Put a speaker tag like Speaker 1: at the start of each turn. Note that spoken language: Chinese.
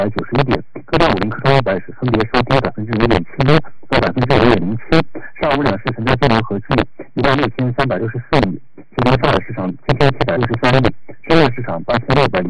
Speaker 1: 191点，科大50、科创500是分别收跌5.71%和5.07%。上午两市成交金额合计16364亿，其中上海市场7763亿，深圳市场8600亿。